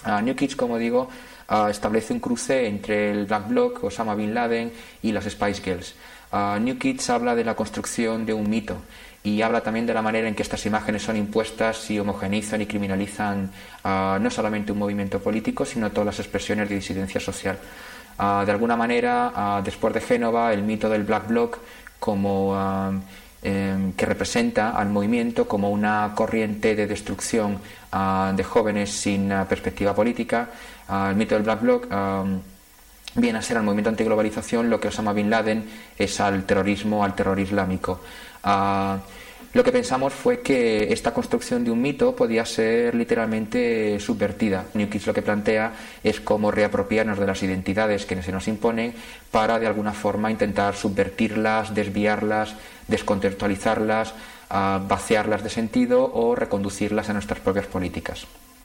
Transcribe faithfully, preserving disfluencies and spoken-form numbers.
Uh, New Kids, como digo, uh, establece un cruce entre el Black Bloc, Osama Bin Laden y las Spice Girls. Uh, New Kids habla de la construcción de un mito y habla también de la manera en que estas imágenes son impuestas y homogeneizan y criminalizan uh, no solamente un movimiento político, sino todas las expresiones de disidencia social. Uh, de alguna manera, uh, después de Génova, el mito del Black Bloc como uh, eh, que representa al movimiento como una corriente de destrucción uh, de jóvenes sin uh, perspectiva política. Uh, el mito del Black Bloc uh, viene a ser al movimiento antiglobalización lo que Osama Bin Laden es al terrorismo, al terror islámico. Uh, lo que pensamos fue que esta construcción de un mito podía ser literalmente subvertida. New Kids lo que plantea es cómo reapropiarnos de las identidades que se nos imponen para de alguna forma intentar subvertirlas, desviarlas, descontextualizarlas, uh, vaciarlas de sentido o reconducirlas a nuestras propias políticas.